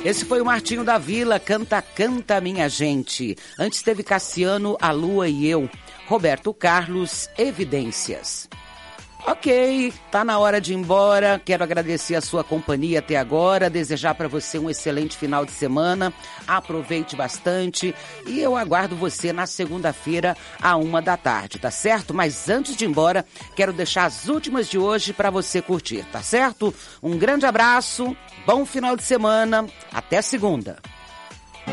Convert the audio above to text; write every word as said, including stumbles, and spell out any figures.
Esse foi o Martinho da Vila, Canta, Canta Minha Gente. Antes teve Cassiano, A Lua e Eu. Roberto Carlos, Evidências. Ok, tá na hora de ir embora. Quero agradecer a sua companhia até agora, desejar para você um excelente final de semana. Aproveite bastante e eu aguardo você na segunda-feira à uma da tarde, tá certo? Mas antes de ir embora, quero deixar as últimas de hoje para você curtir, tá certo? Um grande abraço, bom final de semana, até segunda.